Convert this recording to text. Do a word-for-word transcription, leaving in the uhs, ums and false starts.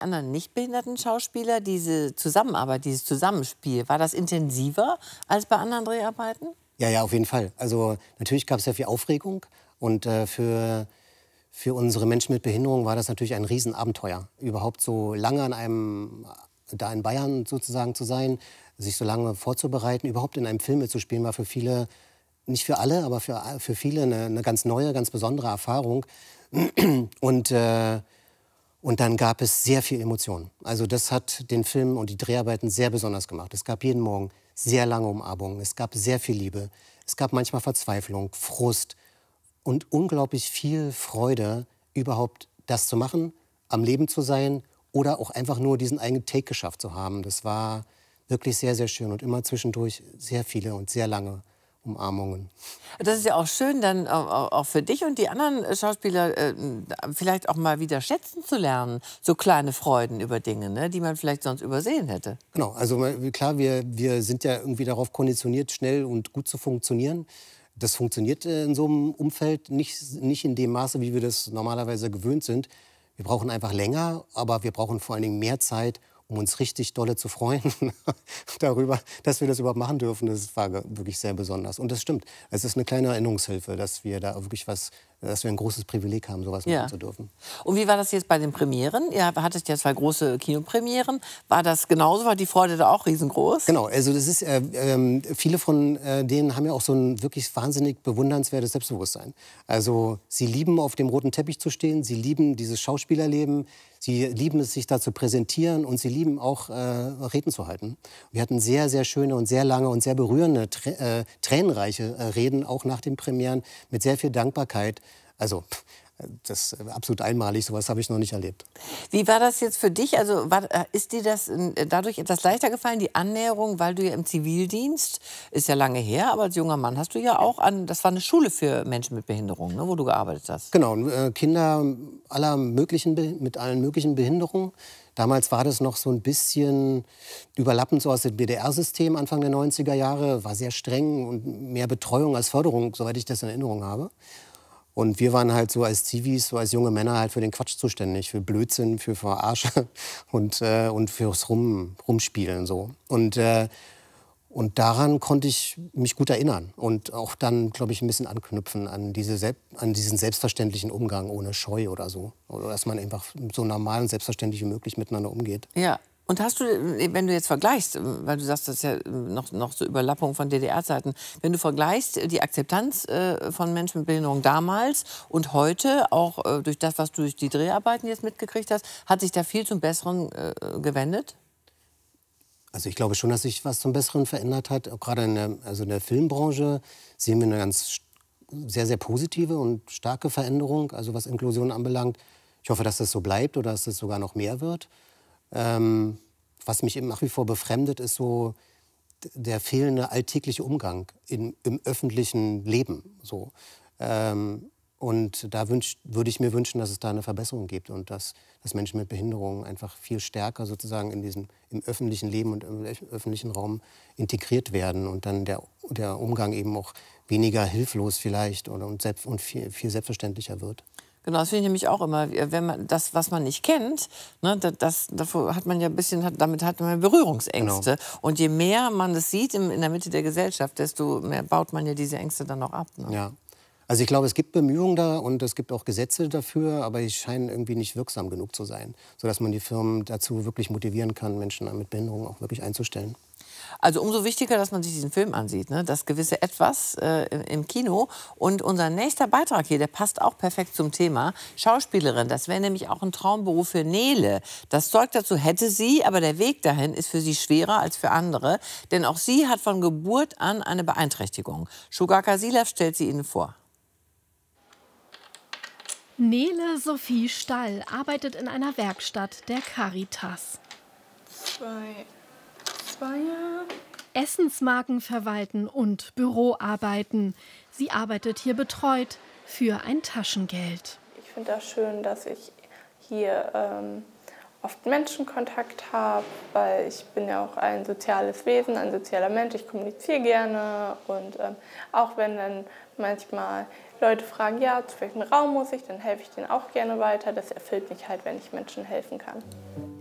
anderen nichtbehinderten Schauspieler diese Zusammenarbeit, dieses Zusammenspiel, war das intensiver als bei anderen Dreharbeiten? Ja, ja, auf jeden Fall. Also natürlich gab es sehr viel Aufregung und äh, für, für unsere Menschen mit Behinderung war das natürlich ein Riesenabenteuer, überhaupt so lange an einem, da in Bayern sozusagen zu sein, sich so lange vorzubereiten, überhaupt in einem Film mitzuspielen, war für viele, nicht für alle, aber für, für viele eine, eine ganz neue, ganz besondere Erfahrung. Und, äh, und dann gab es sehr viel Emotionen. Also das hat den Film und die Dreharbeiten sehr besonders gemacht. Es gab jeden Morgen sehr lange Umarmungen, es gab sehr viel Liebe, es gab manchmal Verzweiflung, Frust und unglaublich viel Freude, überhaupt das zu machen, am Leben zu sein oder auch einfach nur diesen eigenen Take geschafft zu haben. Das war wirklich sehr, sehr schön und immer zwischendurch sehr viele und sehr lange Umarmungen. Das ist ja auch schön, dann auch für dich und die anderen Schauspieler äh, vielleicht auch mal wieder schätzen zu lernen. So kleine Freuden über Dinge, ne, die man vielleicht sonst übersehen hätte. Genau, also klar, wir, wir sind ja irgendwie darauf konditioniert, schnell und gut zu funktionieren. Das funktioniert in so einem Umfeld nicht, nicht in dem Maße, wie wir das normalerweise gewöhnt sind. Wir brauchen einfach länger, aber wir brauchen vor allen Dingen mehr Zeit, um uns richtig dolle zu freuen darüber, dass wir das überhaupt machen dürfen. Das war wirklich sehr besonders. Und das stimmt. Es ist eine kleine Erinnerungshilfe, dass wir da wirklich was, dass wir ein großes Privileg haben, sowas Ja. machen zu dürfen. Und wie war das jetzt bei den Premieren? Ihr hattet ja zwei große Kinopremieren. War das genauso? War die Freude da auch riesengroß? Genau, also das ist, äh, äh, viele von äh, denen haben ja auch so ein wirklich wahnsinnig bewundernswertes Selbstbewusstsein. Also sie lieben, auf dem roten Teppich zu stehen, sie lieben dieses Schauspielerleben, sie lieben es, sich da zu präsentieren und sie lieben auch, äh, Reden zu halten. Wir hatten sehr, sehr schöne und sehr lange und sehr berührende, trä äh, tränenreiche äh, Reden, auch nach den Premieren, mit sehr viel Dankbarkeit. Also das ist absolut einmalig, sowas habe ich noch nicht erlebt. Wie war das jetzt für dich? Also war, ist dir das dadurch etwas leichter gefallen, die Annäherung, weil du ja im Zivildienst, ist ja lange her, aber als junger Mann hast du ja auch an, das war eine Schule für Menschen mit Behinderung, ne, wo du gearbeitet hast. Genau, äh, Kinder aller möglichen, mit allen möglichen Behinderungen. Damals war das noch so ein bisschen überlappend so aus dem D D R-System Anfang der neunziger Jahre, war sehr streng und mehr Betreuung als Förderung, soweit ich das in Erinnerung habe. Und wir waren halt so als Zivis, so als junge Männer halt für den Quatsch zuständig, für Blödsinn, für Verarsche und, äh, und fürs Rum, Rumspielen so. Und, äh, und daran konnte ich mich gut erinnern und auch dann, glaube ich, ein bisschen anknüpfen an, diese, an diesen selbstverständlichen Umgang ohne Scheu oder so. Oder dass man einfach so normal und selbstverständlich wie möglich miteinander umgeht. Ja. Und hast du, wenn du jetzt vergleichst, weil du sagst, das ist ja noch, noch so Überlappung von D D R-Zeiten, wenn du vergleichst die Akzeptanz äh, von Menschen mit Behinderung damals und heute, auch äh, durch das, was du durch die Dreharbeiten jetzt mitgekriegt hast, hat sich da viel zum Besseren äh, gewendet? Also ich glaube schon, dass sich was zum Besseren verändert hat. Auch gerade in der, also in der Filmbranche sehen wir eine ganz sehr, sehr positive und starke Veränderung, also was Inklusion anbelangt. Ich hoffe, dass das so bleibt oder dass das sogar noch mehr wird. Ähm, was mich eben nach wie vor befremdet, ist so der fehlende alltägliche Umgang in, im öffentlichen Leben. So. Ähm, und da wünsch, würde ich mir wünschen, dass es da eine Verbesserung gibt und dass, dass Menschen mit Behinderungen einfach viel stärker sozusagen in diesem, im öffentlichen Leben und im öffentlichen Raum integriert werden und dann der, der Umgang eben auch weniger hilflos vielleicht oder, und, selbst, und viel, viel selbstverständlicher wird. Genau, das finde ich nämlich auch immer, wenn man das, was man nicht kennt, ne, das, davor hat man ja ein bisschen, hat, damit hat man Berührungsängste. Genau. Und je mehr man das sieht in, in der Mitte der Gesellschaft, desto mehr baut man ja diese Ängste dann auch ab. Ne? Ja. Also ich glaube, es gibt Bemühungen da und es gibt auch Gesetze dafür, aber die scheinen irgendwie nicht wirksam genug zu sein, sodass man die Firmen dazu wirklich motivieren kann, Menschen mit Behinderungen auch wirklich einzustellen. Also umso wichtiger, dass man sich diesen Film ansieht, ne? Das gewisse Etwas äh, im Kino. Und unser nächster Beitrag hier, der passt auch perfekt zum Thema. Schauspielerin, das wäre nämlich auch ein Traumberuf für Nele. Das Zeug dazu hätte sie, aber der Weg dahin ist für sie schwerer als für andere. Denn auch sie hat von Geburt an eine Beeinträchtigung. Shuga Kasilev stellt sie Ihnen vor. Nele Sophie Stall arbeitet in einer Werkstatt der Caritas. Zwei... Zwei Jahre. Essensmarken verwalten und Büroarbeiten. Sie arbeitet hier betreut für ein Taschengeld. Ich finde das schön, dass ich hier ähm, oft Menschenkontakt habe, weil ich bin ja auch ein soziales Wesen, ein sozialer Mensch. Ich kommuniziere gerne und ähm, auch wenn dann manchmal Leute fragen, ja, zu welchem Raum muss ich, dann helfe ich denen auch gerne weiter. Das erfüllt mich halt, wenn ich Menschen helfen kann.